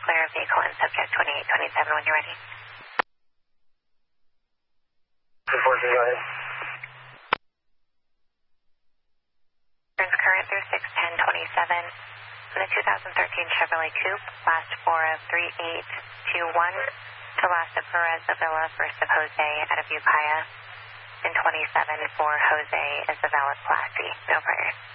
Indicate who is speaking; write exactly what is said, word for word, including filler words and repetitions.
Speaker 1: clear of vehicle and subject twenty-eight twenty-seven when you're ready.
Speaker 2: Unfortunately, go ahead.
Speaker 1: Turns current through six ten twenty-seven. The two thousand thirteen Chevrolet Coupe, last four of three eight two one to last of Perez Avila, first of Jose out of Ukiah, and twenty-seven for Jose is the valid Class C. No priors.